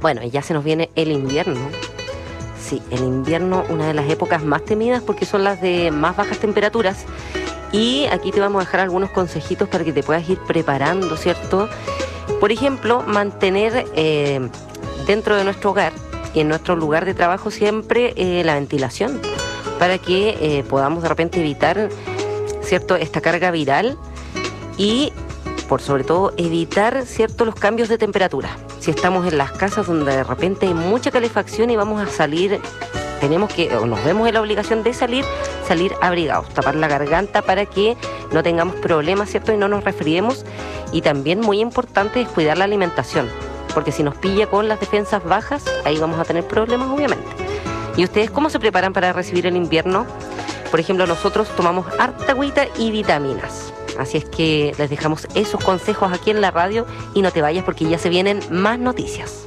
Bueno, ya se nos viene el invierno. Sí, el invierno, una de las épocas más temidas porque son las de más bajas temperaturas. Y aquí te vamos a dejar algunos consejitos para que te puedas ir preparando, ¿cierto? Por ejemplo, mantener dentro de nuestro hogar y en nuestro lugar de trabajo siempre la ventilación para que podamos de repente evitar, ¿cierto?, esta carga viral y, por sobre todo, evitar, ¿cierto?, los cambios de temperatura. Si estamos en las casas donde de repente hay mucha calefacción y vamos a salir, tenemos que, o nos vemos en la obligación de salir abrigados, tapar la garganta para que no tengamos problemas, ¿cierto?, y no nos resfriemos. Y también muy importante es cuidar la alimentación, porque si nos pilla con las defensas bajas, ahí vamos a tener problemas, obviamente. ¿Y ustedes cómo se preparan para recibir el invierno? Por ejemplo, nosotros tomamos harta agüita y vitaminas. Así es que les dejamos esos consejos aquí en la radio y no te vayas porque ya se vienen más noticias.